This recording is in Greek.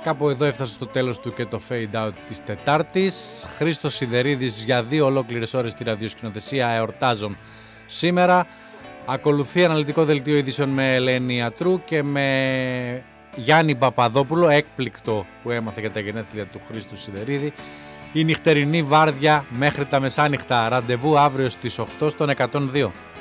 Κάπου εδώ έφτασε στο τέλος του και το fade out της Τετάρτης. Χρήστος Σιδερίδης για 2 ολόκληρες ώρες στη ραδιοσκηνοθεσία εορτάζων σήμερα. Ακολουθεί αναλυτικό δελτίο ειδήσεων με Ελένη Ατρού και με Γιάννη Παπαδόπουλο, έκπληκτο που έμαθε για τα γενέθλια του Χρήστου Σιδερίδη. Η νυχτερινή βάρδια μέχρι τα μεσάνυχτα. Ραντεβού αύριο στις 8 στον 102.